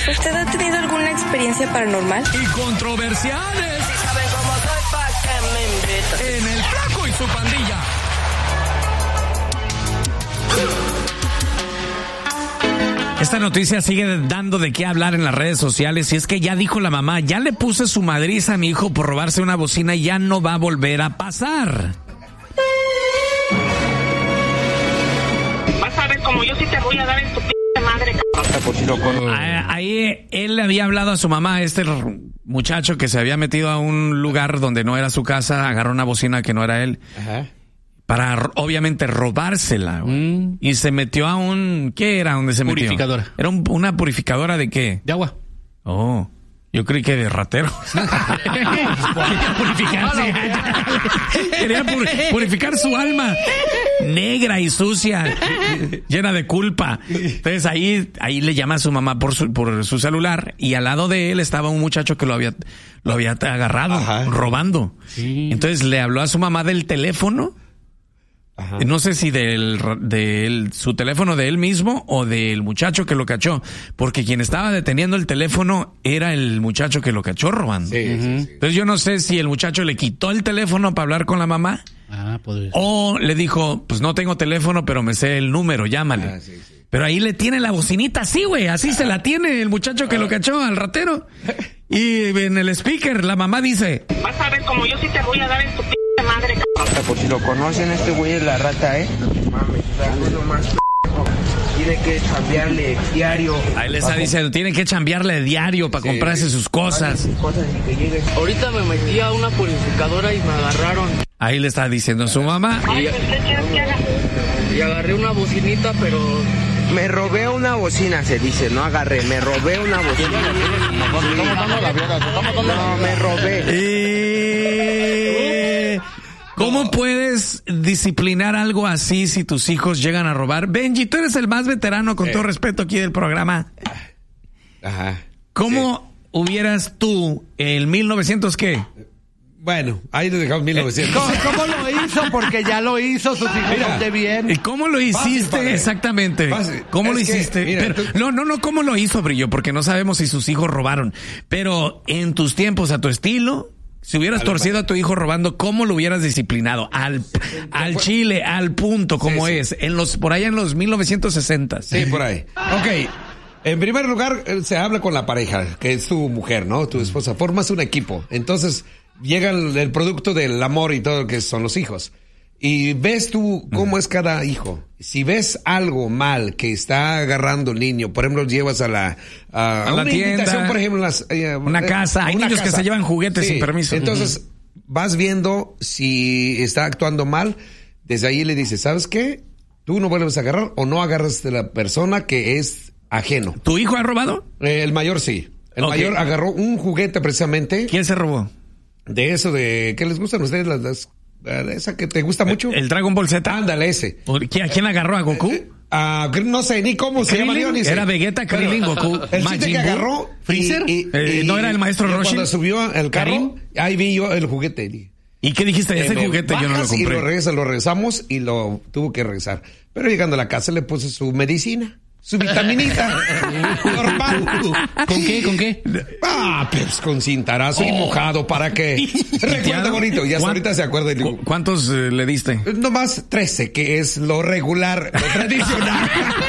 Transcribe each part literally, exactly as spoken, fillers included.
¿Usted ha tenido alguna experiencia paranormal? Y controversiales. Si saben cómo soy, pa' que me invitan. En El Flaco y su pandilla. Esta noticia sigue dando de qué hablar en las redes sociales y es que ya dijo la mamá, ya le puse su madriza a mi hijo por robarse una bocina y ya no va a volver a pasar. Vas a ver como yo sí te voy a dar en tu p*** madre, cabrón. Ahí él le había hablado a su mamá, este muchacho que se había metido a un lugar donde no era su casa, agarró una bocina que no era él. Ajá. Para obviamente robársela, mm. y se metió a un... ¿Qué era donde se metió? Purificadora. ¿Era un, una purificadora de qué? De agua. Oh, yo creí que de ratero. Quería purificarse. Quería pur- purificar su alma negra y sucia, llena de culpa. Entonces ahí, ahí le llama a su mamá por su, por su celular y al lado de él estaba un muchacho que lo había, lo había agarrado, Ajá. robando. Sí. Entonces le habló a su mamá del teléfono. Ajá. No sé si del, del su teléfono de él mismo o del muchacho que lo cachó, porque quien estaba deteniendo el teléfono era el muchacho que lo cachó robando. Sí, uh-huh. sí, sí. Entonces yo no sé si el muchacho le quitó el teléfono para hablar con la mamá, ah, o le dijo, pues no tengo teléfono, pero me sé el número, llámale. Ah, sí, sí. Pero ahí le tiene la bocinita así, güey, así ah. se la tiene el muchacho que ah. lo cachó al ratero. Y en el speaker la mamá dice, vas a ver como yo sí te voy a dar en tu p*** madre, cabrón. Por si lo conocen, este güey es la rata, ¿eh? Tiene que cambiarle diario. Ahí le está diciendo, tiene que chambearle diario para sí, comprarse sus cosas. cosas y que llegue. Ahorita me metí a una purificadora y me agarraron. Ahí le está diciendo su mamá. Ay, pues, ¿qué quieres que haga? Y agarré una bocinita, pero... Me robé una bocina, se dice, no agarré, me robé una bocina. No, me robé. Eh, ¿Cómo puedes disciplinar algo así si tus hijos llegan a robar? Benji, tú eres el más veterano, con eh. todo respeto, aquí del programa. Ajá. ¿Cómo sí. hubieras tú, en mil novecientos qué? Bueno, ahí le dejamos mil novecientos. ¿Cómo, ¿Cómo lo hizo? Porque ya lo hizo, sus hijos de bien. ¿Y cómo lo hiciste? Fácil, exactamente. Fácil. ¿Cómo es lo hiciste? Que, mira, Pero, tú... No, no, no, ¿cómo lo hizo, Brillo? Porque no sabemos si sus hijos robaron. Pero en tus tiempos, a tu estilo, si hubieras Al torcido a tu hijo robando, ¿cómo lo hubieras disciplinado? Al, al chile, al punto, como sí, es. Sí. En los, por allá en los mil novecientos sesenta. Sí, por ahí. Ok. En primer lugar, se habla con la pareja, que es tu mujer, ¿no? Tu esposa. Formas un equipo. Entonces... llega el, el producto del amor y todo lo que son los hijos. Y ves tú cómo es cada hijo. Si ves algo mal que está agarrando el niño, por ejemplo, llevas a la, a, a, a la una tienda, invitación, por ejemplo, las, eh, una casa. Hay una niños casa. que se llevan juguetes sí. sin permiso. Entonces, uh-huh. vas viendo si está actuando mal. Desde ahí le dices, ¿sabes qué? Tú no vuelves a agarrar o no agarras de la persona que es ajeno. ¿Tu hijo ha robado? Eh, el mayor sí. El okay. mayor agarró un juguete precisamente. ¿Quién se robó? De eso de... ¿Qué les gustan a ustedes? Las, las, esa que te gusta mucho. El, el Dragon Ball Z. Ándale, ese. ¿A quién agarró? ¿A Goku? Eh, uh, no sé ni cómo se llama. Era Vegeta, Krillin, Goku. El chiste que agarró... ¿Freezer? Y, y, eh, ¿No era el maestro Roshi? Cuando subió el carro, ahí vi yo el juguete. ¿Y qué dijiste? Ese eh, juguete yo no lo compré. Y lo regresa, lo regresamos y lo tuvo que regresar. Pero llegando a la casa le puse su medicina. Su vitaminita normal. ¿Con qué? ¿Con qué? Ah, pues con cintarazo oh. y mojado para que recuerde bonito. Y hasta ahorita se acuerda. ¿Cu- ¿Cuántos eh, le diste? Nomás trece, que es lo regular, lo tradicional.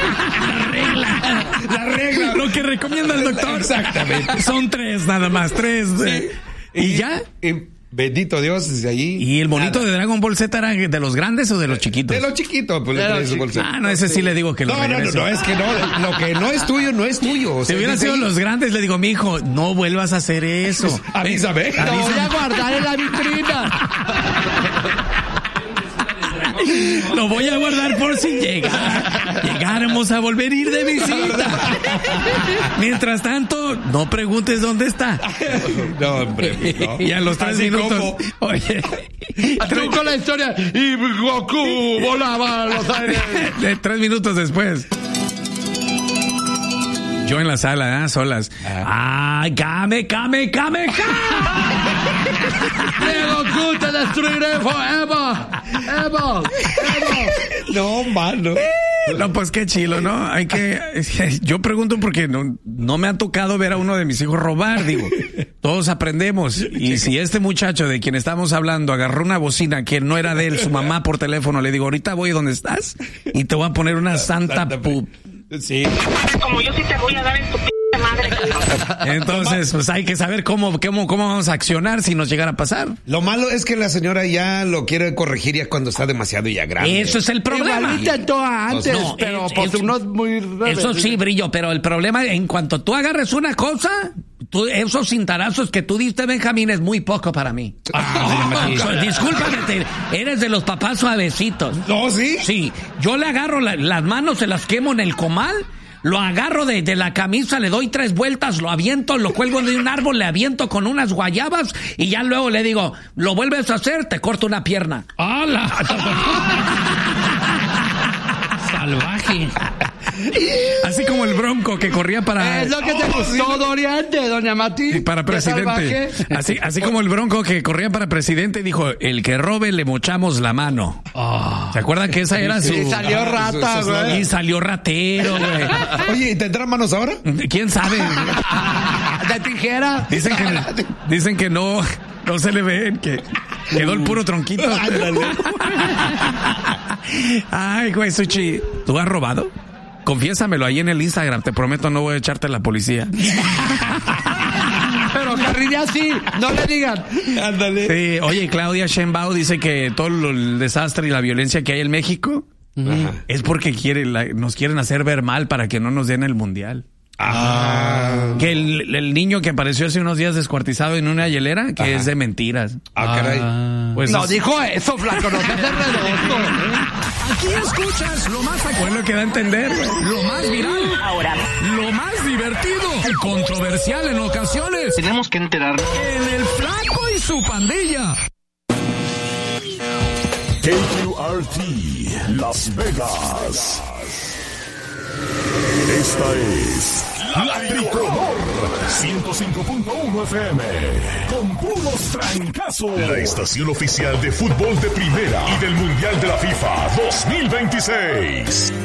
La regla. La regla. Lo que recomienda el doctor. Exactamente. Son tres nada más, tres. Sí. ¿Y, ¿Y ya? Y, Bendito Dios, desde allí. ¿Y el monito nada. de Dragon Ball Z era de los grandes o de los chiquitos? De los chiquitos. Pues, de los chiquitos. Ah, no, ese sí le digo que lo no, regreso. No, no, no, es que no, lo que no es tuyo, no es tuyo. O sea, si hubieran sido ahí los grandes, le digo, mi hijo, no vuelvas a hacer eso. Avísame. Lo voy a guardar en la vitrina. Lo voy a guardar por si llega. Llegáramos a volver a ir de visita. Mientras tanto, no preguntes dónde está. No, hombre. No. Y a los tres Así minutos. Como... Oye. Truco la historia. Y Goku volaba a los aires. De tres minutos después. Yo en la sala, ¿eh? Solas. Ah. ¡Ay, Kame, Kame, Kame, Kame! Goku, te destruiré forever. Ever, ever. No, mano. No, pues qué chilo, ¿no? Hay que... Yo pregunto porque no, no me ha tocado ver a uno de mis hijos robar, digo. Todos aprendemos. Y si este muchacho de quien estamos hablando agarró una bocina que no era de él, su mamá por teléfono, le digo, ahorita voy donde estás y te voy a poner una santa pu... Sí. Como yo sí te voy a dar en tu p madre. Entonces, pues hay que saber cómo, cómo, cómo vamos a accionar si nos llegara a pasar. Lo malo es que la señora ya lo quiere corregir ya cuando está demasiado ya grande. Eso es el problema. Igual intentó antes, No, pero es- pues es- uno es muy rebelde. Eso sí, Brillo, pero el problema, en cuanto tú agarres una cosa, tú, esos cintarazos que tú diste, Benjamín, es muy poco para mí. Eso, discúlpame, te- eres de los papás suavecitos. ¿No, sí? Sí, yo le agarro la- las manos, se las quemo en el comal, lo agarro de, de la camisa, le doy tres vueltas, lo aviento, lo cuelgo de un árbol, le aviento con unas guayabas y ya luego le digo, lo vuelves a hacer, te corto una pierna. ¡Hala! Salvaje. Así como el Bronco que corría para... Es lo que te gustó, Dorian, de Doña Mati. Sí, para de presidente. salvaje. Así, así como el Bronco que corría para presidente dijo, el que robe le mochamos la mano. ¿Se acuerdan que esa era su... Sí, salió rata, eso es güey. Y salió ratero, güey. Oye, ¿y tendrán manos ahora? ¿Quién sabe? De tijera. Dicen que, dicen que no, no se le ven, que quedó el puro tronquito. Ay, güey, Suchi, ¿tú has robado? Confiésamelo ahí en el Instagram, te prometo no voy a echarte a la policía. Pero carrilla sí, no le digan. Ándale. Sí, oye, Claudia Sheinbaum dice que todo lo- el desastre y la violencia que hay en México es porque quiere, la- nos quieren hacer ver mal para que no nos den el mundial. Ah. Que el, el niño que apareció hace unos días descuartizado en una hielera, que Ajá. es de mentiras. Ah, caray. Pues No es- dijo eso, flaco, no te haces redondo. Aquí escuchas lo más actual, lo que da a entender, lo más viral, Ahora, lo más divertido y controversial en ocasiones. Tenemos que enterarnos. En el Flaco y su pandilla. K Q R T, Las Vegas. Esta es La Tricolor, ciento cinco punto uno F M, con puros trancazos. La estación oficial de fútbol de primera y del Mundial de la FIFA dos mil veintiséis.